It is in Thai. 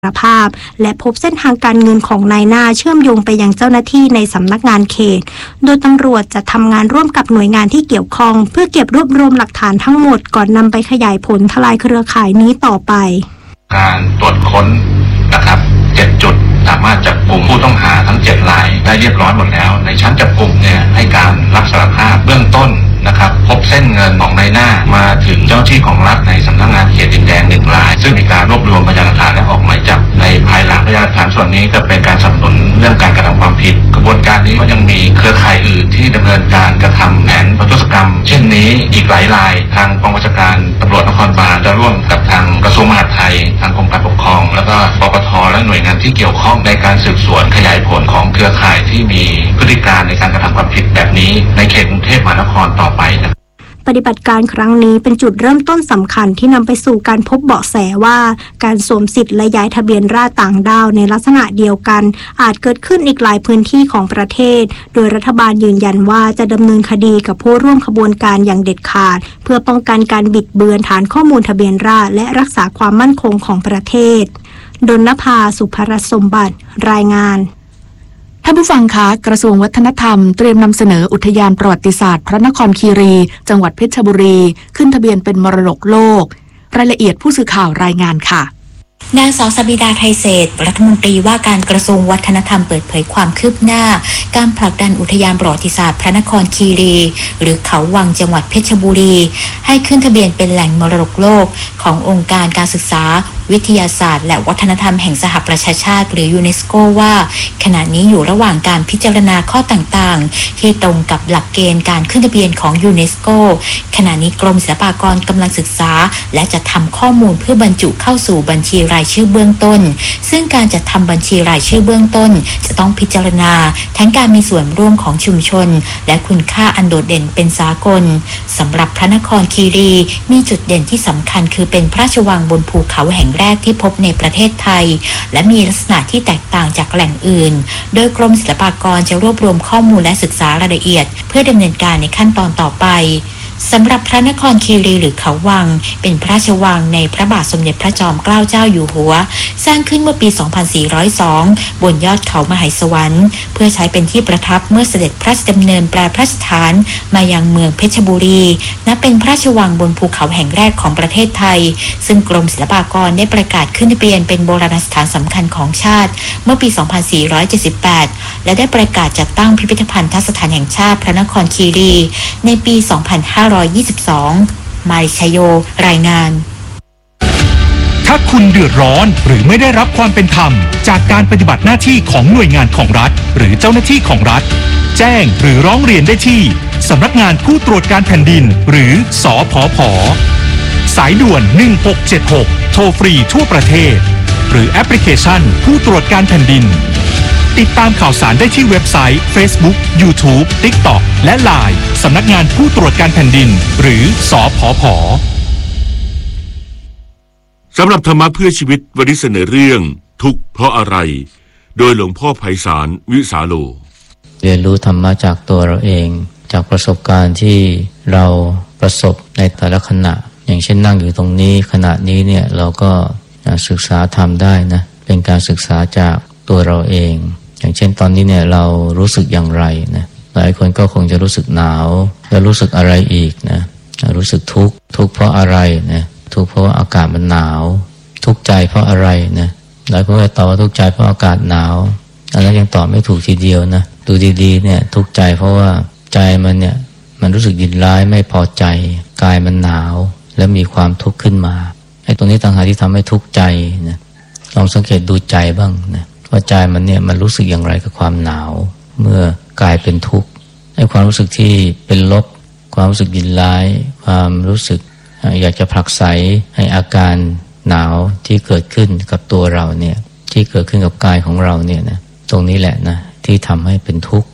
ภาพและพบเส้นทางการเงินของนายหน้าเชื่อมโยงไปยังเจ้าหน้าที่ในสำนักงานเขตโดยตำรวจจะทำงานร่วมกับหน่วยงานที่เกี่ยวข้องเพื่อเก็บรวบรวมหลักฐานทั้งหมดก่อนนำไปขยายผลทลายเครือข่ายนี้ต่อไปการตรวจค้นนะครับ7 จุดสามารถจับกลุ่มผู้ต้องหาทั้ง7 รายได้เรียบร้อยหมดแล้วในชั้นจับกลุ่มเนี่ยให้การรับสารภาพเบื้องต้นนะครับพบเส้นเงินของนายหน้ามาถึงเจ้าหน้าที่ของรัฐในสำนักงานเขตดินแดง1 รายซึ่งมีการรวบรวมพยานหลักฐานและออกหมายจับในภายหลังพยานหลักฐานส่วนนี้ก็เป็นการสนับสนุนเรื่องการกระทำความผิดกระบวนการนี้ก็ยังมีเครือข่ายอื่นที่ดำเนินการกระทำแผนประทุษกรรมเช่นนี้อีกหลายรายทางกองบัญชาการตำรวจนครบาลจะร่วมกับทางกระทรวงมหาดไทยทางกรมการปกครองแล้วก็ปปทและหน่วยงานที่เกี่ยวข้องในการสืบสวนขยายผลของเครือข่ายที่มีพฤติการในการกระทำความผิดแบบนี้ในเขตกรุงเทพมหานครต่อไปนะปฏิบัติการครั้งนี้เป็นจุดเริ่มต้นสำคัญที่นำไปสู่การพบเบาะแสว่าการสวมสิทธิ์และย้ายทะเบียนราษฎร์ต่างด้าวในลักษณะเดียวกันอาจเกิดขึ้นอีกหลายพื้นที่ของประเทศโดยรัฐบาลยืนยันว่าจะดำเนินคดีกับผู้ร่วมขบวนการอย่างเด็ดขาดเพื่อป้องกันการบิดเบือนฐานข้อมูลทะเบียนราษฎร์และรักษาความมั่นคงของประเทศดลภา สุภรสมบัติรายงานท่านผู้ฟังคะกระทรวงวัฒนธรรมเตรียมนำเสนออุทยานประวัติศาสตร์พระนครคีรีจังหวัดเพชรบุรีขึ้นทะเบียนเป็นมรดกโลกรายละเอียดผู้สื่อข่าวรายงานค่ะนางสาวสบิดาไทยเศรษฐ์รัฐมนตรีว่าการกระทรวงวัฒนธรรมเปิดเผยความคืบหน้าการผลักดันอุทยานประวัติศาสตร์พระนครคีรีหรือเขาวังจังหวัดเพชรบุรีให้ขึ้นทะเบียนเป็นแหล่งมรดกโลกขององค์การการศึกษาวิทยาศาสตร์และวัฒนธรรมแห่งสหประชาชาติหรือยูเนสโกว่าขณะนี้อยู่ระหว่างการพิจารณาข้อต่างๆที่ตรงกับหลักเกณฑ์การขึ้นทะเบียนของยูเนสโกขณะนี้กรมศิลปากรกำลังศึกษาและจะทำข้อมูลเพื่อบรรจุเข้าสู่บัญชีรายชื่อเบื้องต้นซึ่งการจัดทำบัญชีรายชื่อเบื้องต้นจะต้องพิจารณาทั้งการมีส่วนร่วมของชุมชนและคุณค่าอันโดดเด่นเป็นสากลสำหรับพระนครคีรีมีจุดเด่นที่สำคัญคือเป็นพระราชวังบนภูเขาแห่งแรกที่พบในประเทศไทยและมีลักษณะที่แตกต่างจากแหล่งอื่นโดยกรมศิลปากรจะรวบรวมข้อมูลและศึกษารายละเอียดเพื่อดำเนินการในขั้นตอนต่อไปสำหรับพระนครคีรีหรือเขาวังเป็นพระราชวังในพระบาทสมเด็จพระจอมเกล้าเจ้าอยู่หัวสร้างขึ้นเมื่อปี 2402 บนยอดเขามหาสวรรค์เพื่อใช้เป็นที่ประทับเมื่อเสด็จพระราชดำเนินแปรพระราชฐานมายังเมืองเพชรบุรีนับเป็นพระราชวังบนภูเขาแห่งแรกของประเทศไทยซึ่งกรมศิลปากรได้ประกาศขึ้นทะเบียนเป็นโบราณสถานสำคัญของชาติเมื่อปี 2478 และได้ประกาศจัดตั้งพิพิธภัณฑสถานแห่งชาติพระนครคีรีในปี 2522 มาริชโยรายงานถ้าคุณเดือดร้อนหรือไม่ได้รับความเป็นธรรมจากการปฏิบัติหน้าที่ของหน่วยงานของรัฐหรือเจ้าหน้าที่ของรัฐแจ้งหรือร้องเรียนได้ที่สำนักงานผู้ตรวจการแผ่นดินหรือสผผ.สายด่วน1676โทรฟรีทั่วประเทศหรือแอปพลิเคชันผู้ตรวจการแผ่นดินติดตามข่าวสารได้ที่เว็บไซต์ Facebook YouTube TikTok และ LINE สำนักงานผู้ตรวจการแผ่นดินหรือสผผ. สำหรับธรรมะเพื่อชีวิตวันนี้เสนอเรื่องทุกข์เพราะอะไรโดยหลวงพ่อไพศาลวิสาโลเรียนรู้ธรรมะจากตัวเราเองจากประสบการณ์ที่เราประสบในแต่ละขณะอย่างเช่นนั่งอยู่ตรงนี้ขณะนี้เนี่ยเราก็ศึกษาธรรมได้นะเป็นการศึกษาจากตัวเราเองอย่างเช่นตอนนี้เนี่ยเรารู้สึกอย่างไรนะหลายคนก็คงจะรู้สึกหนาวแล้วรู้สึกอะไรอีกนะรู้สึกทุกข์เพราะอะไรนะทุกข์เพราะว่าอากาศมันหนาวทุกข์ใจเพราะอะไรนะหลายคนก็ตอบว่าทุกข์ใจเพราะอากาศหนาวอันนั้นยังตอบไม่ถูกทีเดียวนะดูดีๆเนี่ยทุกข์ใจเพราะว่าใจมันเนี่ยมันรู้สึกยินร้ายไม่พอใจกายมันหนาวแล้วมีความทุกข์ขึ้นมาไอ้ตรงนี้ต่างหากที่ทำให้ทุกข์ใจนะลองสังเกตดูใจบ้างนะว่าใจมันเนี่ยมันรู้สึกอย่างไรกับความหนาวเมื่อกายเป็นทุกข์ไอ้ความรู้สึกที่เป็นลบความรู้สึกยินร้ายความรู้สึกอยากจะผลักไสให้อาการหนาวที่เกิดขึ้นกับตัวเราเนี่ยที่เกิดขึ้นกับกายของเราเนี่ยนะตรงนี้แหละนะที่ทำให้เป็นทุกข์